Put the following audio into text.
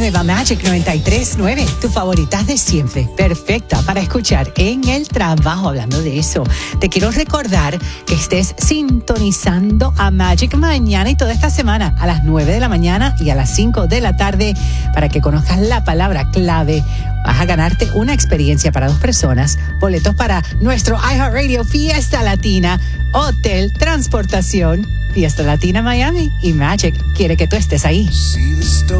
nueva Magic 93.9, tu favorita de siempre, perfecta para escuchar en el trabajo. Hablando de eso, te quiero recordar que estés sintonizando a Magic mañana y toda esta semana a las 9 de la mañana y a las 5 de la tarde para que conozcas la palabra clave. Vas a ganarte una experiencia para 2 personas, boletos para nuestro iHeartRadio Fiesta Latina, hotel, transportación, Fiesta Latina Miami y Magic quiere que tú estés ahí.